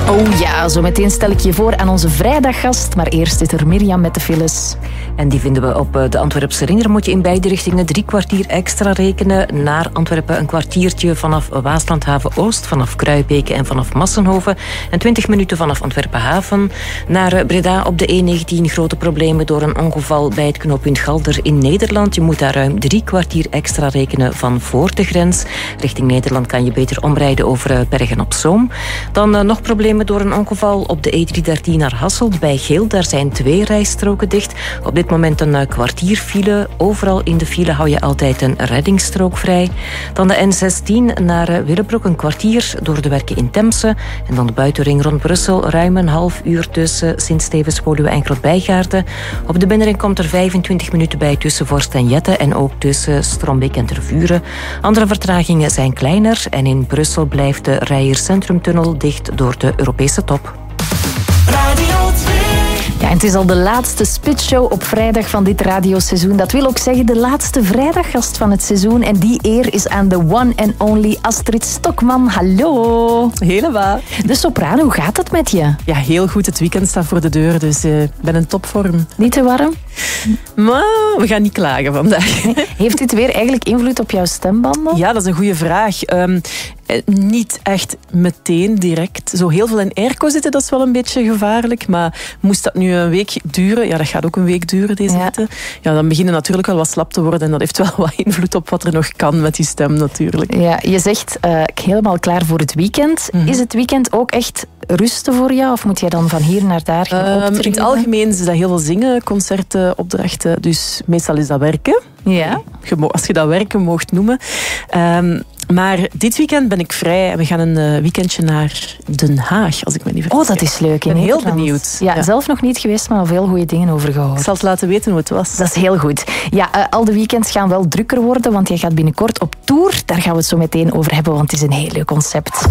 Oh ja, zo meteen stel ik je voor aan onze vrijdaggast. Maar eerst is er Mirjam met de files. En die vinden we op de Antwerpse ring. Daar moet je in beide richtingen 3 kwartier extra rekenen. Naar Antwerpen een kwartiertje vanaf Waaslandhaven-Oost, vanaf Kruibeke en vanaf Massenhoven. En 20 minuten vanaf Antwerpen-Haven. Naar Breda op de E19 grote problemen door een ongeval bij het knooppunt Galder in Nederland. Je moet daar ruim 3 kwartier extra rekenen van voor de grens. Richting Nederland kan je beter omrijden over Bergen-op-Zoom. Dan nog problemen door een ongeval op de E313 naar Hasselt bij Geel. Daar zijn 2 rijstroken dicht. Op dit moment een kwartier file. Overal in de file hou je altijd een reddingsstrook vrij. Dan de N16 naar Willebroek, een kwartier door de werken in Temse. En dan de buitenring rond Brussel, ruim een half uur tussen Sint-Stevens, Woluwe en Groot-Bijgaarden. Op de binnenring komt er 25 minuten bij tussen Vorst en Jette en ook tussen Strombeek en Tervuren. Andere vertragingen zijn kleiner en in Brussel blijft de Reijer Centrumtunnel dicht door de Europese top. Radio 2. Ja, en het is al de laatste spitshow op vrijdag van dit radioseizoen. Dat wil ook zeggen de laatste vrijdaggast van het seizoen. En die eer is aan de one and only Astrid Stokman. Hallo. Helemaal. De sopraan, hoe gaat het met je? Ja, heel goed. Het weekend staat voor de deur, dus ik ben in topvorm. Niet te warm? Maar we gaan niet klagen vandaag. Heeft dit weer eigenlijk invloed op jouw stembanden? Ja, dat is een goede vraag. Niet echt meteen direct. Zo heel veel in airco zitten, dat is wel een beetje gevaarlijk. Maar moest dat nu een week duren, ja, dat gaat ook een week duren, deze hitte. Ja, dan beginnen natuurlijk wel wat slap te worden. En dat heeft wel wat invloed op wat er nog kan met die stem natuurlijk. Ja, je zegt helemaal klaar voor het weekend. Mm-hmm. Is het weekend ook echt rusten voor jou? Of moet jij dan van hier naar daar gaan optreden? In het algemeen is dat heel veel zingen, concerten, opdrachten. Dus meestal is dat werken. Ja. Als je dat werken moogt noemen. Maar dit weekend ben ik vrij en we gaan een weekendje naar Den Haag, als ik me niet vergis. Oh, dat is leuk. Ik ben heel benieuwd. Ja, zelf nog niet geweest, maar al veel goede dingen over gehoord. Ik zal het laten weten hoe het was. Dat is heel goed. Ja, al de weekends gaan wel drukker worden, want jij gaat binnenkort op tour. Daar gaan we het zo meteen over hebben, want het is een heel leuk concept.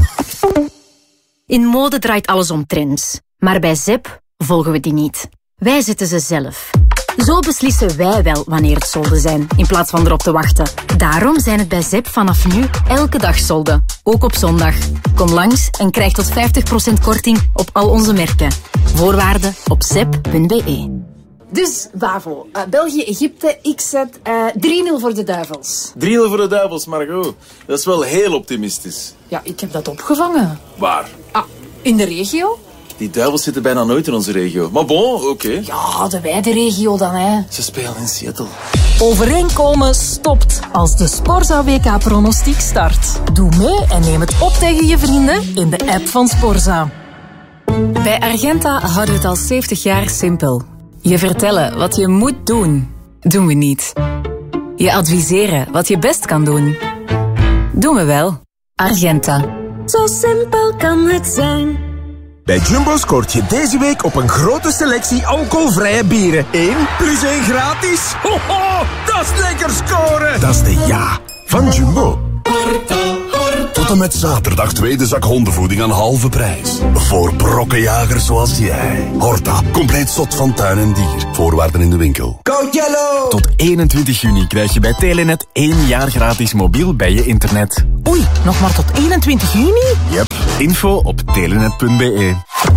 In mode draait alles om trends. Maar bij Zep volgen we die niet. Wij zetten ze zelf. Zo beslissen wij wel wanneer het solden zijn, in plaats van erop te wachten. Daarom zijn het bij Zep vanaf nu elke dag solden. Ook op zondag. Kom langs en krijg tot 50% korting op al onze merken. Voorwaarden op zep.be. Dus, Bavo, België-Egypte, ik zet 3-0 voor de Duivels. 3-0 voor de Duivels, Margot. Dat is wel heel optimistisch. Ja, ik heb dat opgevangen. Waar? In de regio. Die Duivels zitten bijna nooit in onze regio. Maar bon, oké. Ja, de wijde regio dan, hè. Ze spelen in Seattle. Overeenkomen stopt als de Sporza WK-pronostiek start. Doe mee en neem het op tegen je vrienden in de app van Sporza. Bij Argenta houden we het al 70 jaar simpel. Je vertellen wat je moet doen, doen we niet. Je adviseren wat je best kan doen, doen we wel. Argenta. Zo simpel kan het zijn. Bij Jumbo scoort je deze week op een grote selectie alcoholvrije bieren. 1 + 1 gratis. Ho, ho, dat is lekker scoren. Dat is de ja van Jumbo. Tot en met zaterdag tweede zak hondenvoeding aan halve prijs. Voor brokkenjagers zoals jij. Horta, compleet zot van tuin en dier. Voorwaarden in de winkel. Go Yellow! Tot 21 juni krijg je bij Telenet 1 jaar gratis mobiel bij je internet. Oei, nog maar tot 21 juni? Yep, info op telenet.be.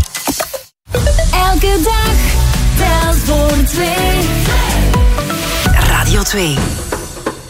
Elke dag telt voor 2. Radio 2.